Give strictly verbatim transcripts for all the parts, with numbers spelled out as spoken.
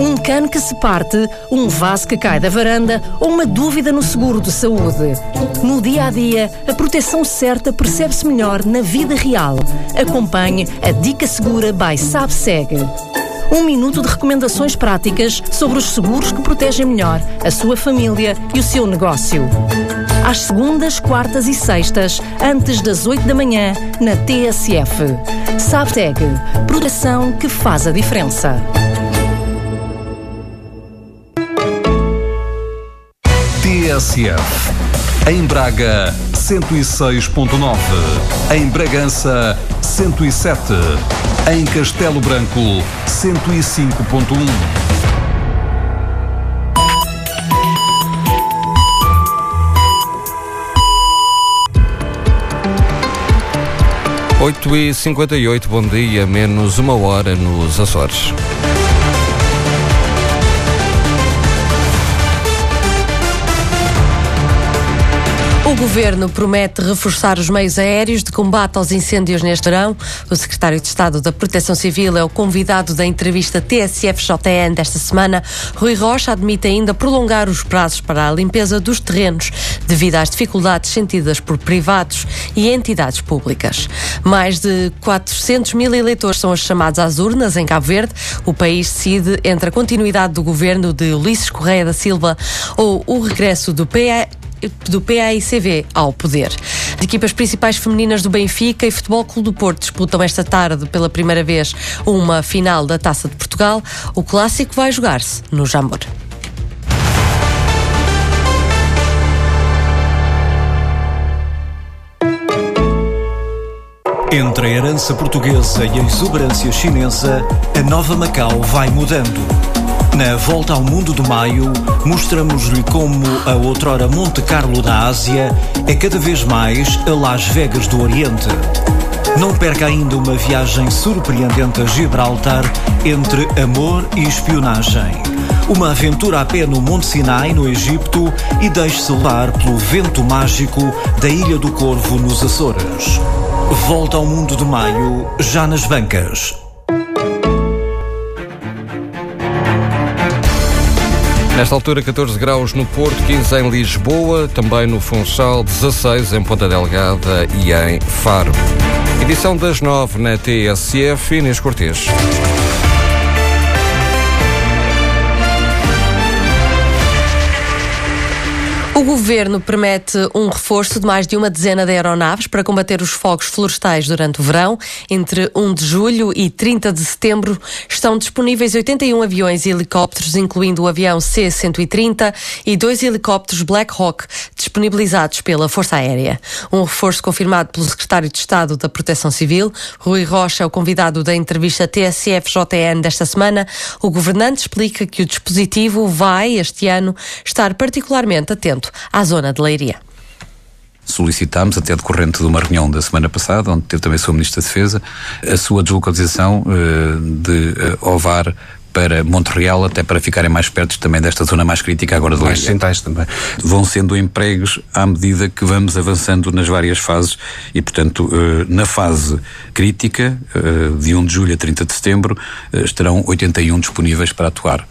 Um cano que se parte, um vaso que cai da varanda ou uma dúvida no seguro de saúde. No dia a dia, a proteção certa percebe-se melhor na vida real. Acompanhe a Dica Segura by SabSeg. Um minuto de recomendações práticas sobre os seguros que protegem melhor a sua família e o seu negócio. Às segundas, quartas e sextas, antes das oito da manhã, na T S F. SabSeg. Proteção que faz a diferença. T S F. Em Braga, cento e seis ponto nove. Em Bragança, cento e sete. Em Castelo Branco, cento e cinco ponto um. oito e cinquenta e oito, bom dia, menos uma hora nos Açores. O Governo promete reforçar os meios aéreos de combate aos incêndios neste verão. O Secretário de Estado da Proteção Civil é o convidado da entrevista T S F J N desta semana. Rui Rocha admite ainda prolongar os prazos para a limpeza dos terrenos devido às dificuldades sentidas por privados e entidades públicas. Mais de quatrocentos mil eleitores são chamados às urnas em Cabo Verde. O país decide entre a continuidade do governo de Ulisses Correia da Silva ou o regresso do P A do P A I C V ao poder. As equipas principais femininas do Benfica e Futebol Clube do Porto disputam esta tarde pela primeira vez uma final da Taça de Portugal. O clássico vai jogar-se no Jamor. Entre a herança portuguesa e a exuberância chinesa, a nova Macau vai mudando. Na Volta ao Mundo de Maio, mostramos-lhe como a outrora Monte Carlo da Ásia é cada vez mais a Las Vegas do Oriente. Não perca ainda uma viagem surpreendente a Gibraltar entre amor e espionagem. Uma aventura a pé no Monte Sinai, no Egito, e deixe-se levar pelo vento mágico da Ilha do Corvo, nos Açores. Volta ao Mundo de Maio, já nas bancas. Nesta altura, catorze graus no Porto, quinze em Lisboa, também no Funchal, dezasseis em Ponta Delgada e em Faro. Edição das nove na T S F, Inês Cortês. O Governo promete um reforço de mais de uma dezena de aeronaves para combater os fogos florestais durante o verão. Entre primeiro de julho e trinta de setembro estão disponíveis oitenta e um aviões e helicópteros, incluindo o avião C cento e trinta e dois helicópteros Black Hawk, disponibilizados pela Força Aérea. Um reforço confirmado pelo Secretário de Estado da Proteção Civil. Rui Rocha é o convidado da entrevista T S F J N desta semana. O governante explica que o dispositivo vai, este ano, estar particularmente atento à zona de Leiria. Solicitámos, até decorrente de uma reunião da semana passada, onde teve também o seu Ministro da Defesa, a sua deslocalização uh, de uh, Ovar para Montreal, até para ficarem mais perto também desta zona mais crítica agora de Leiria. Mais centrais também. Vão sendo empregos à medida que vamos avançando nas várias fases e, portanto, uh, na fase crítica, uh, de primeiro de julho a trinta de setembro, uh, estarão oitenta e um disponíveis para atuar.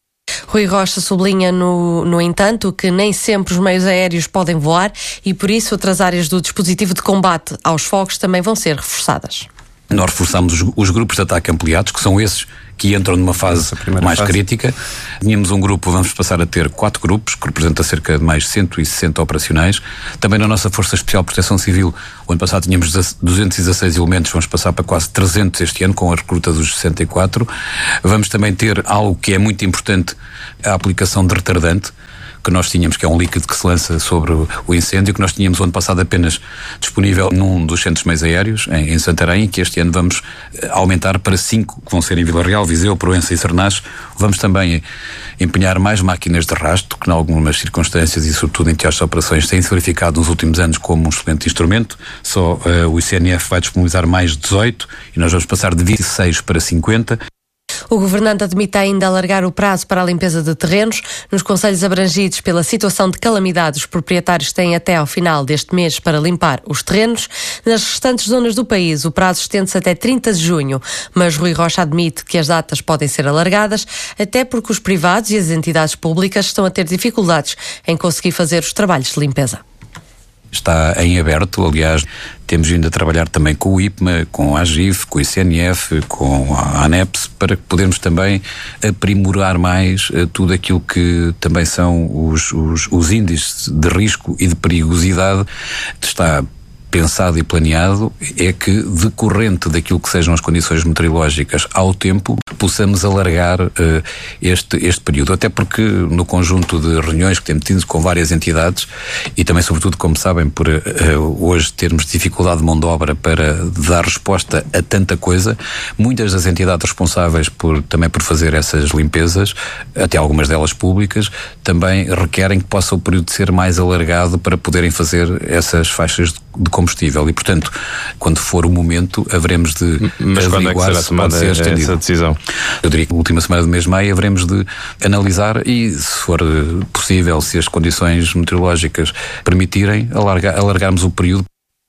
Rui Rocha sublinha, no, no entanto, que nem sempre os meios aéreos podem voar e, por isso, outras áreas do dispositivo de combate aos fogos também vão ser reforçadas. Nós reforçamos os, os grupos de ataque ampliados, que são esses que entram numa fase mais fase. crítica. Tínhamos um grupo, vamos passar a ter quatro grupos, que representa cerca de mais cento e sessenta operacionais. Também na nossa Força Especial de Proteção Civil, o ano passado tínhamos duzentos e dezasseis elementos, vamos passar para quase trezentos este ano, com a recruta dos sessenta e quatro. Vamos também ter algo que é muito importante, a aplicação de retardante, que nós tínhamos, que é um líquido que se lança sobre o incêndio, que nós tínhamos o ano passado apenas disponível num dos centros meios aéreos, em, em Santarém, e que este ano vamos aumentar para cinco, que vão ser em Vila Real, Viseu, Proença e Sernás. Vamos também empenhar mais máquinas de rastro, que em algumas circunstâncias e sobretudo em teatros de operações têm-se verificado nos últimos anos como um excelente instrumento. Só uh, o I C N F vai disponibilizar mais dezoito e nós vamos passar de vinte e seis para cinquenta. O governante admite ainda alargar o prazo para a limpeza de terrenos. Nos concelhos abrangidos pela situação de calamidade, os proprietários têm até ao final deste mês para limpar os terrenos. Nas restantes zonas do país, o prazo estende-se até trinta de junho, mas Rui Rocha admite que as datas podem ser alargadas, até porque os privados e as entidades públicas estão a ter dificuldades em conseguir fazer os trabalhos de limpeza. Está em aberto, aliás, temos vindo a trabalhar também com o I P M A, com a AGIF, com o I C N F, com a ANEPS, para que podermos também aprimorar mais uh, tudo aquilo que também são os, os, os índices de risco e de perigosidade. Está pensado e planeado é que, decorrente daquilo que sejam as condições meteorológicas ao tempo, possamos alargar uh, este, este período. Até porque no conjunto de reuniões que temos tido com várias entidades e também, sobretudo, como sabem, por uh, hoje termos dificuldade de mão de obra para dar resposta a tanta coisa, muitas das entidades responsáveis por, também por fazer essas limpezas, até algumas delas públicas, também requerem que possa o período ser mais alargado para poderem fazer essas faixas de, de combustível e, portanto, quando for o momento, haveremos de Mas averiguar é que se pode ser estendido. Essa decisão? Eu diria que na última semana do mês de maio haveremos de analisar e, se for possível, se as condições meteorológicas permitirem, alargar, alargarmos o período.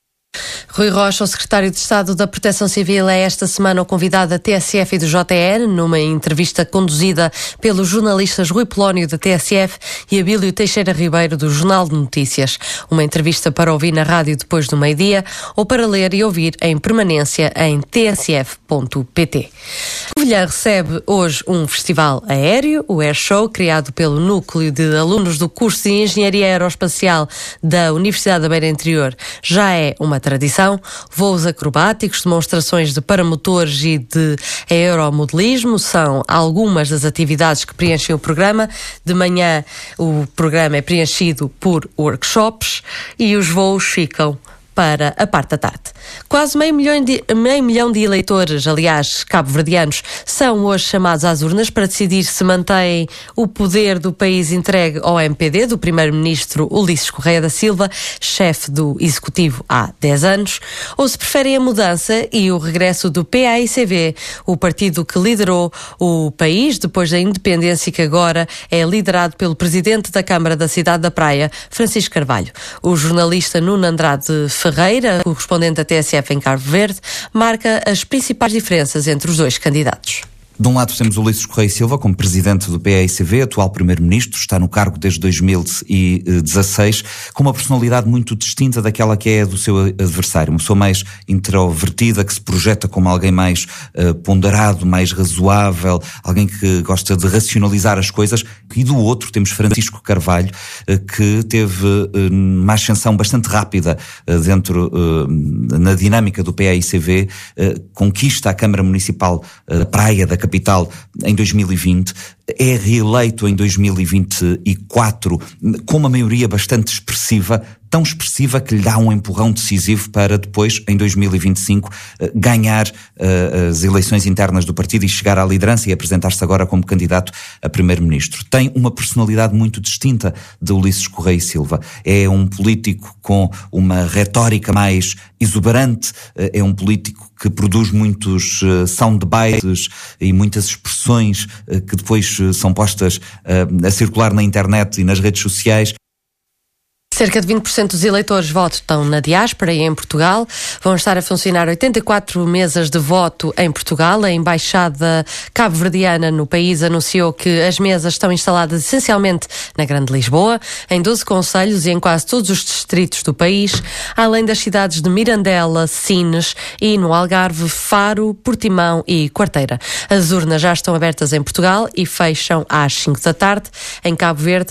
Rui Rocha, o secretário de Estado da Proteção Civil, é esta semana o convidado da T S F e do J N, numa entrevista conduzida pelos jornalistas Rui Polónio, da T S F, e Abílio Teixeira Ribeiro, do Jornal de Notícias. Uma entrevista para ouvir na rádio depois do meio-dia ou para ler e ouvir em permanência em t s f ponto p t. Covilhã recebe hoje um festival aéreo, o Air Show, criado pelo núcleo de alunos do curso de Engenharia Aeroespacial da Universidade da Beira Interior. Já é uma tradição. Voos acrobáticos, demonstrações de paramotores e de aeromodelismo são algumas das atividades que preenchem o programa. De manhã o programa é preenchido por workshops e os voos ficam para a parte da tarde. Quase meio milhão de, meio milhão de eleitores, aliás, cabo-verdianos, são hoje chamados às urnas para decidir se mantêm o poder do país entregue ao M P D, do primeiro-ministro Ulisses Correia da Silva, chefe do Executivo há dez anos, ou se preferem a mudança e o regresso do P A I C V, o partido que liderou o país depois da independência e que agora é liderado pelo presidente da Câmara da Cidade da Praia, Francisco Carvalho. O jornalista Nuno Andrade Ferreira, correspondente da T S F em Cabo Verde, marca as principais diferenças entre os dois candidatos. De um lado temos Ulisses Correia Silva como presidente do P A I C V, atual primeiro-ministro, está no cargo desde dois mil e dezasseis, com uma personalidade muito distinta daquela que é a do seu adversário, uma pessoa mais introvertida, que se projeta como alguém mais uh, ponderado, mais razoável, alguém que gosta de racionalizar as coisas. E do outro temos Francisco Carvalho, uh, que teve uh, uma ascensão bastante rápida uh, dentro, uh, na dinâmica do P A I C V, uh, conquista a Câmara Municipal uh, da Praia da capital em dois mil e vinte, é reeleito em dois mil e vinte e quatro com uma maioria bastante expressiva, tão expressiva que lhe dá um empurrão decisivo para depois, em dois mil e vinte e cinco, ganhar uh, as eleições internas do partido e chegar à liderança e apresentar-se agora como candidato a primeiro-ministro. Tem uma personalidade muito distinta de Ulisses Correia Silva. É um político com uma retórica mais exuberante, é um político que produz muitos uh, soundbites e muitas expressões uh, que depois uh, são postas uh, a circular na internet e nas redes sociais. Cerca de vinte por cento dos eleitores votam na diáspora e em Portugal. Vão estar a funcionar oitenta e quatro mesas de voto em Portugal. A Embaixada cabo-verdiana no país anunciou que as mesas estão instaladas essencialmente na Grande Lisboa, em doze concelhos e em quase todos os distritos do país, além das cidades de Mirandela, Sines e no Algarve, Faro, Portimão e Quarteira. As urnas já estão abertas em Portugal e fecham às cinco da tarde. Em Cabo Verde,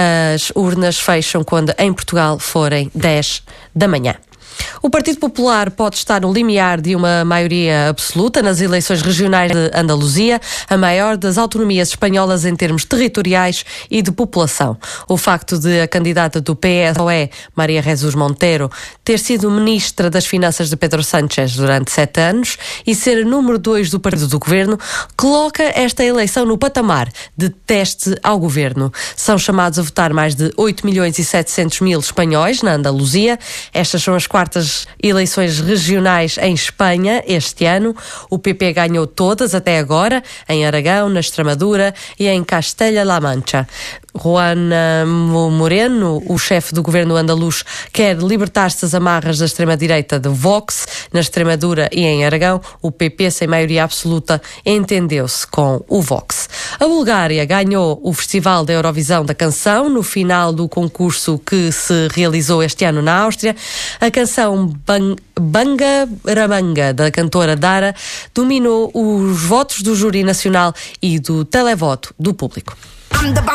as urnas fecham quando em Portugal forem dez da manhã. O Partido Popular pode estar no limiar de uma maioria absoluta nas eleições regionais de Andaluzia, a maior das autonomias espanholas em termos territoriais e de população. O facto de a candidata do P S O E, Maria Jesús Montero, ter sido ministra das Finanças de Pedro Sánchez durante sete anos e ser número dois do partido do governo, coloca esta eleição no patamar de teste ao governo. São chamados a votar mais de oito milhões e setecentos mil espanhóis na Andaluzia. Estas são as quatro quartas eleições regionais em Espanha este ano. O P P ganhou todas até agora, em Aragão, na Extremadura e em Castella-La Mancha. Juan Moreno, o chefe do governo andaluz, quer libertar-se das amarras da extrema-direita de Vox. Na Extremadura e em Aragão, o P P, sem maioria absoluta, entendeu-se com o Vox. A Bulgária ganhou o Festival da Eurovisão da Canção no final do concurso que se realizou este ano na Áustria. A canção Banga Ramanga, da cantora Dara, dominou os votos do júri nacional e do televoto do público.